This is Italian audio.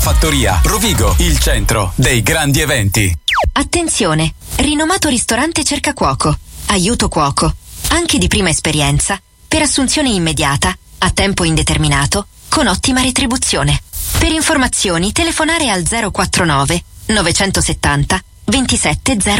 Fattoria. Rovigo, il centro dei grandi eventi. Attenzione! Rinomato ristorante cerca cuoco. Aiuto cuoco. Anche di prima esperienza. Per assunzione immediata, a tempo indeterminato, con ottima retribuzione. Per informazioni telefonare al 049 970 2700.